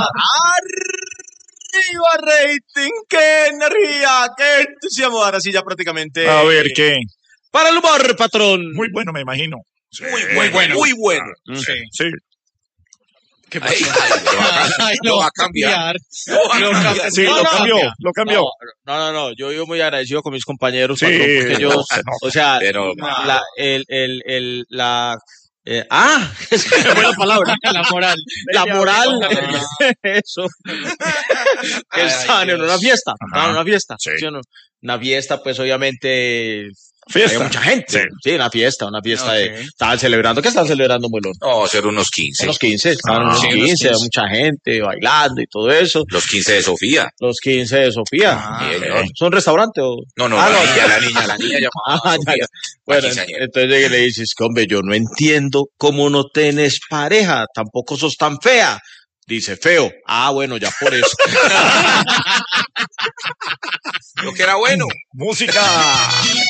Arriba rating, qué energía, qué entusiasmo. Ahora sí ya prácticamente. A ver, ¿qué? Para el humor, patrón. Muy bueno, me imagino. Sí, Muy bueno. Sí. ¿Qué pasó? Lo va a cambiar. Sí, lo cambió. No. Yo vivo muy agradecido con mis compañeros, Sí, patrón, porque ellos, se nota. o sea, Pero, es que me fue la palabra. La moral, eso. Que estaban en una fiesta, Sí. ¿sí o no? Una fiesta, pues, obviamente, Fiesta. había mucha gente. Sí, una fiesta Ok. estaban celebrando, ¿qué estaban celebrando, Muelón? no, ser unos 15. Unos 15, estaban unos sí, 15, unos 15. mucha gente bailando y todo eso. Los 15 de Sofía. Los 15 de Sofía. Sí, señor. ¿Son restaurante o...? No, Ah, la niña llamada Ah, Sofía. ya. Bueno, quinceañera. entonces llega y le dices, que, hombre, yo no entiendo cómo no tenés pareja, tampoco sos tan fea. Dice, feo. Ah, bueno, ya por eso. Lo que era bueno. Música.